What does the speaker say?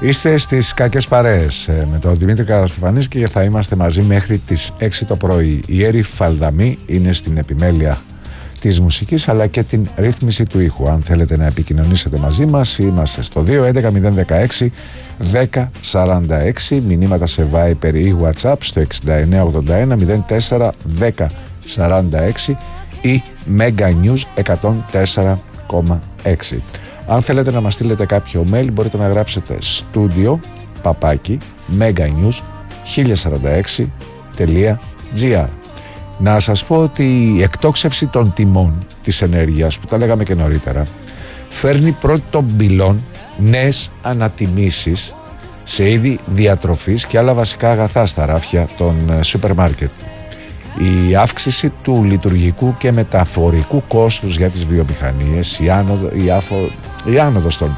Είστε στις Κακές Παρέες με τον Δημήτρη Καραστεφανίσκη και θα είμαστε μαζί μέχρι τις 6 το πρωί. Η Έρη Φαλδαμή είναι στην επιμέλεια της μουσικής αλλά και την ρύθμιση του ήχου. Αν θέλετε να επικοινωνήσετε μαζί μας, είμαστε στο 211 016 1046, μηνύματα σε Viber ή WhatsApp στο 6981 04 1046 ή Mega News 104,6. Αν θέλετε να μας στείλετε κάποιο mail, μπορείτε να γράψετε studio meganews1046.gr. Να σας πω ότι η εκτόξευση των τιμών της ενέργειας, που τα λέγαμε και νωρίτερα, φέρνει πρώτων πυλών νέες ανατιμήσεις σε είδη διατροφής και άλλα βασικά αγαθά στα ράφια των σούπερ μάρκετ. Η αύξηση του λειτουργικού και μεταφορικού κόστους για τις βιομηχανίες, η άνοδος των